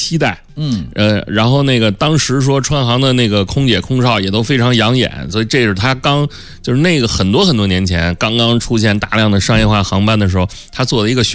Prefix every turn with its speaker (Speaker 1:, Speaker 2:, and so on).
Speaker 1: 期待。然后那个当时说川航的那个空姐空少也都非常养眼，所以这是他就是那个很多年前刚刚出现大量的商业化航班的时候，他做的一个